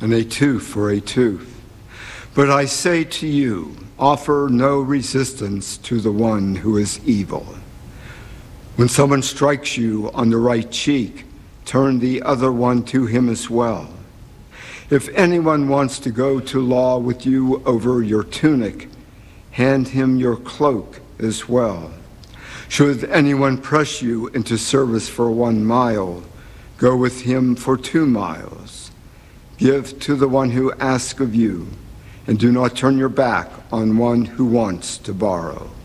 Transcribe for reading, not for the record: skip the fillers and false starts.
and a tooth for a tooth. But I say to you, offer no resistance to the one who is evil. When someone strikes you on the right cheek, turn the other one to him as well. If anyone wants to go to law with you over your tunic, hand him your cloak as well. Should anyone press you into service for 1 mile, go with him for 2 miles. Give to the one who asks of you, and do not turn your back on one who wants to borrow.